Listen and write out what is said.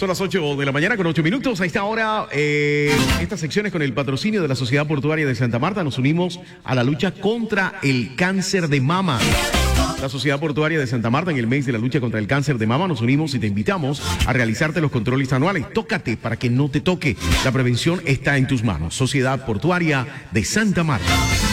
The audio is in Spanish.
Son las 8 de la mañana con 8 minutos. A esta hora, estas secciones con el patrocinio de la Sociedad Portuaria de Santa Marta, nos unimos a la lucha contra el cáncer de mama. La Sociedad Portuaria de Santa Marta, en el mes de la lucha contra el cáncer de mama, nos unimos y te invitamos a realizarte los controles anuales. Tócate para que no te toque. La prevención está en tus manos. Sociedad Portuaria de Santa Marta.